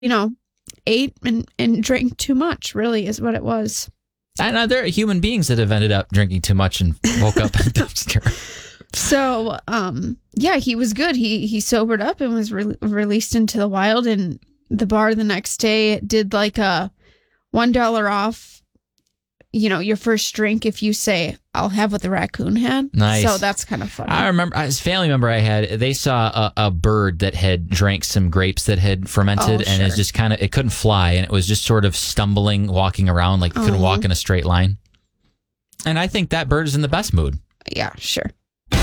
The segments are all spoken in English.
ate and drank too much, really, is what it was. And there are human beings that have ended up drinking too much and woke up in a dumpster. So, he was good. He sobered up and was released into the wild. And the bar the next day did like a $1 off, your first drink if you say, I'll have what the raccoon had. Nice. So that's kind of funny. I remember, as a family member I had, they saw a bird that had drank some grapes that had fermented, and it just it couldn't fly, and it was just sort of stumbling, walking around like it couldn't walk in a straight line. And I think that bird is in the best mood. Yeah, sure.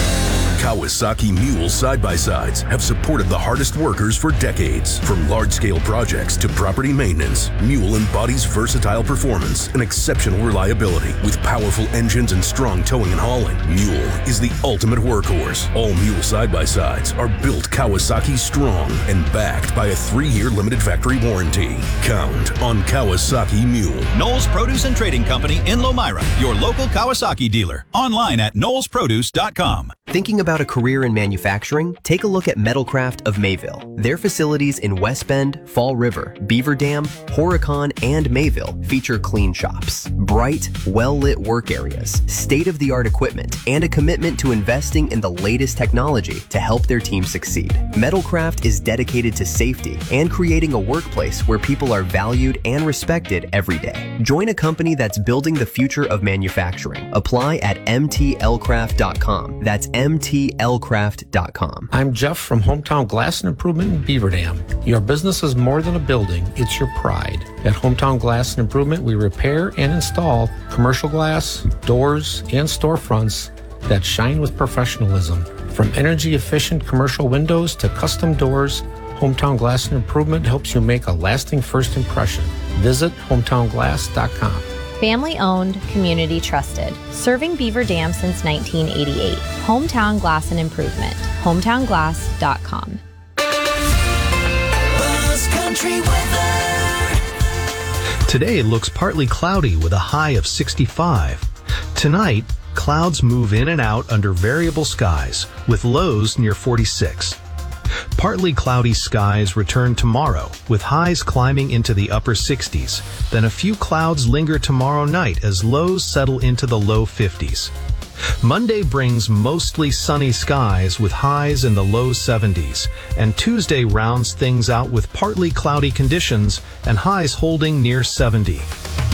Kawasaki Mule side-by-sides have supported the hardest workers for decades. From large-scale projects to property maintenance, Mule embodies versatile performance and exceptional reliability. With powerful engines and strong towing and hauling, Mule is the ultimate workhorse. All Mule side-by-sides are built Kawasaki strong and backed by a 3-year limited factory warranty. Count on Kawasaki Mule. Knowles Produce and Trading Company in Lomira, your local Kawasaki dealer. Online at knowlesproduce.com. Thinking about a career in manufacturing? Take a look at Metalcraft of Mayville. Their facilities in West Bend, Fall River, Beaver Dam, Horicon, and Mayville feature clean shops, bright, well-lit work areas, state-of-the-art equipment, and a commitment to investing in the latest technology to help their team succeed. Metalcraft is dedicated to safety and creating a workplace where people are valued and respected every day. Join a company that's building the future of manufacturing. Apply at mtlcraft.com. That's mtlcraft.com. I'm Jeff from Hometown Glass and Improvement in Beaver Dam. Your business is more than a building, it's your pride. At Hometown Glass and Improvement, we repair and install commercial glass, doors, and storefronts that shine with professionalism. From energy-efficient commercial windows to custom doors, Hometown Glass and Improvement helps you make a lasting first impression. Visit hometownglass.com. Family owned, community trusted. Serving Beaver Dam since 1988. Hometown Glass and Improvement. HometownGlass.com. Today it looks partly cloudy with a high of 65. Tonight, clouds move in and out under variable skies with lows near 46. Partly cloudy skies return tomorrow, with highs climbing into the upper 60s. Then a few clouds linger tomorrow night as lows settle into the low 50s. Monday brings mostly sunny skies with highs in the low 70s, and Tuesday rounds things out with partly cloudy conditions and highs holding near 70.